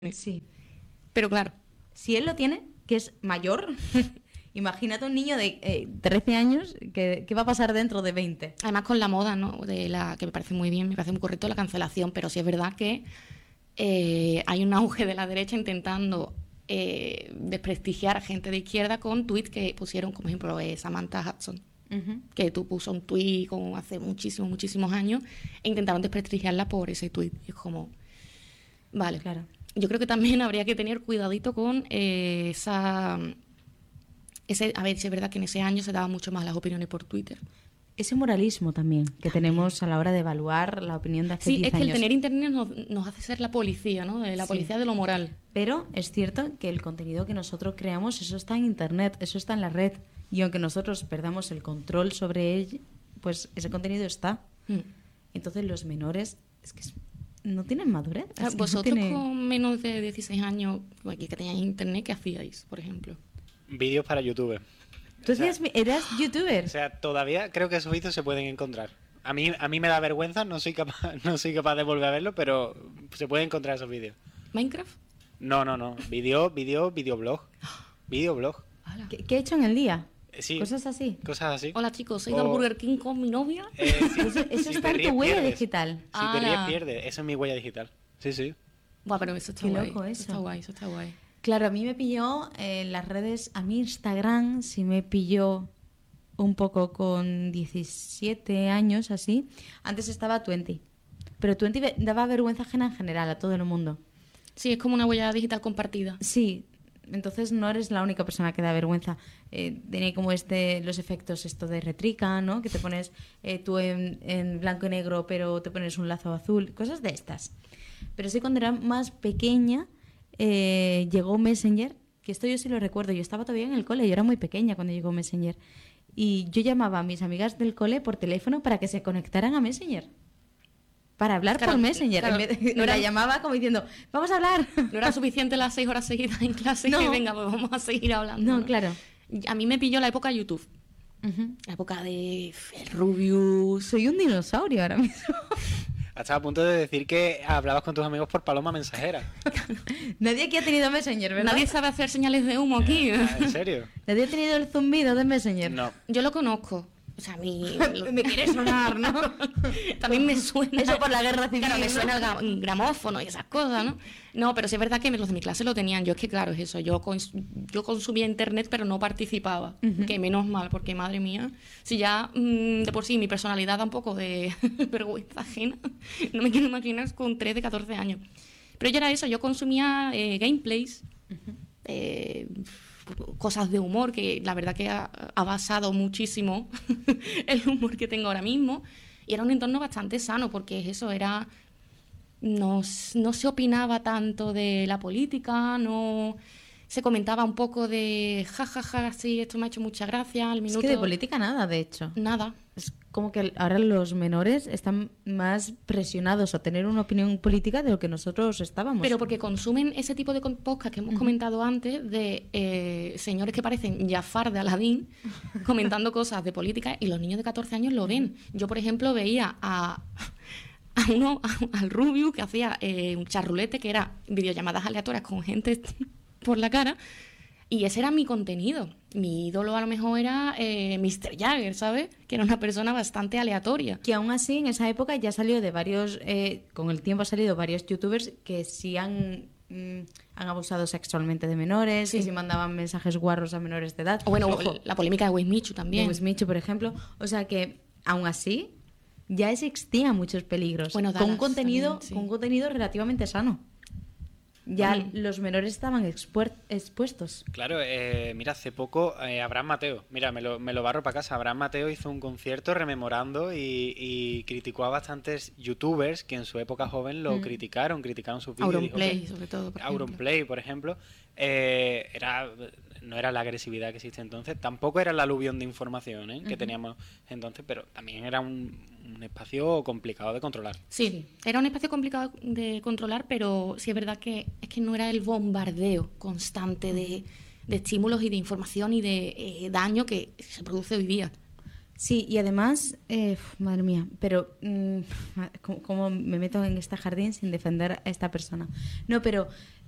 Sí. Pero claro, Si él lo tiene, que es mayor, imagínate un niño de 13 años que va a pasar dentro de 20. además con la moda, ¿no? Que me parece muy bien, me parece muy correcto la cancelación, pero sí es verdad que hay un auge de la derecha intentando desprestigiar a gente de izquierda con tweets que pusieron, como ejemplo, Samantha Hudson, que tú puso un tweet hace muchísimos años e intentaron desprestigiarla por ese tweet. Y es como, vale. Claro. Yo creo que también habría que tener cuidadito con a ver, si es verdad que en ese año se daban mucho más las opiniones por Twitter. Ese moralismo también que tenemos a la hora de evaluar la opinión de hace Sí, 10 es que años. el tener internet nos hace ser la policía, ¿no? La Sí. policía de lo moral. Pero es cierto que el contenido que nosotros creamos, eso está en Internet, eso está en la red. Y aunque nosotros perdamos el control sobre él, pues ese contenido está. Entonces los menores es que no tienen madurez. Es que no Vosotros tiene- con menos de 16 años, que teníais internet, ¿qué hacíais, por ejemplo? Vídeos para YouTube. Tú O sea, eras youtuber. O sea, todavía creo que esos vídeos se pueden encontrar. A mí me da vergüenza, no soy capaz de volver a verlo, pero se pueden encontrar esos vídeos. ¿Minecraft? No. Videoblog. Videoblog. Hala. ¿Qué he hecho en el día? Sí. Cosas así. Cosas así. Hola chicos, he ido al Burger King con mi novia. Sí, Eso si está te en ríes, tu huella pierdes. digital. Si te ríes, Ala. pierdes. Eso es mi huella digital. Sí. Buah, pero eso está Qué guay. loco Eso eso. está guay, eso está guay. Claro, a mí me pilló en las redes, a mí Instagram sí me pilló un poco con 17 años, así. Antes estaba Twenty, pero Twenty daba vergüenza ajena en general a todo el mundo. Sí, es como una huella digital compartida. Sí, entonces no eres la única persona que da vergüenza. Tenía como los efectos esto de retrica, ¿no? Que te pones tú en blanco y negro, pero te pones un lazo azul, cosas de estas. Pero sí, cuando era más pequeña, llegó Messenger, que esto yo sí lo recuerdo. Yo estaba todavía en el cole, yo era muy pequeña cuando llegó Messenger. Y yo llamaba a mis amigas del cole por teléfono para que se conectaran a Messenger. Para hablar Claro, por Messenger. claro, En vez de- no era- la llamaba como diciendo, vamos a hablar. No era suficiente las 6 horas seguidas en clase No. que venga, pues vamos a seguir hablando. No, claro. A mí me pilló la época YouTube. Ujú. La época de el Rubius. Soy un dinosaurio ahora mismo. Hasta a punto de decir que hablabas con tus amigos por paloma mensajera. Nadie aquí ha tenido Messenger, ¿verdad? Nadie sabe hacer señales de humo aquí. Ah, ¿En serio? Nadie ha tenido el zumbido de Messenger. No. Yo lo conozco. O sea, a mí... Me quiere sonar, ¿no? También me suena... Eso por la guerra civil, Claro, me ¿no? suena el gramófono y esas cosas, ¿no? No, pero sí es verdad que los de mi clase lo tenían. Yo es que, claro, es eso. Yo consumía internet, pero no participaba. Que menos mal, porque, madre mía, si ya de por sí mi personalidad da un poco de vergüenza ajena, no me quiero imaginar con 13, 14 años. Pero yo era eso, yo consumía gameplays, cosas de humor, que la verdad que ha basado muchísimo el humor que tengo ahora mismo. Y era un entorno bastante sano, porque es eso, no se opinaba tanto de la política, no se comentaba un poco de jajaja, sí, esto me ha hecho mucha gracia, al Es minuto... que de política nada, de hecho. Nada. Es como que ahora los menores están más presionados a tener una opinión política de lo que nosotros estábamos. Pero porque consumen ese tipo de podcast que hemos comentado antes de señores que parecen Jafar de Aladín comentando cosas de política, y los niños de 14 años lo ven. Yo, por ejemplo, veía al Rubius que hacía un charrulete, que era videollamadas aleatorias con gente por la cara, y ese era mi contenido. Mi ídolo a lo mejor era Mr. Jagger, ¿sabes? Que era una persona bastante aleatoria. Que aún así, en esa época ya salió de varios... con el tiempo ha salido varios youtubers que sí han abusado sexualmente de menores, Sí. que sí mandaban mensajes guarros a menores de edad. O bueno, Ojo, la polémica de Wismichu también. de Wismichu, por ejemplo. O sea que, aún así, ya existían muchos peligros. Bueno, con un Dallas contenido, también, sí. con un contenido relativamente sano. Ya Bueno. los menores estaban expuestos. Claro, mira, hace poco Abraham Mateo, mira, me lo barro para casa. Abraham Mateo hizo un concierto rememorando y criticó a bastantes youtubers que en su época joven lo criticaron sus vídeos. Auronplay, Dijo que- sobre todo, por ejemplo. Auronplay, por ejemplo, no era la agresividad que existe entonces, tampoco era el aluvión de información que teníamos entonces, pero también era un espacio complicado de controlar. Sí, era un espacio complicado de controlar, pero sí es verdad que es que no era el bombardeo constante de estímulos y de información y de daño que se produce hoy día. Sí, y además, madre mía, pero ¿cómo me meto en este jardín sin defender a esta persona? No, pero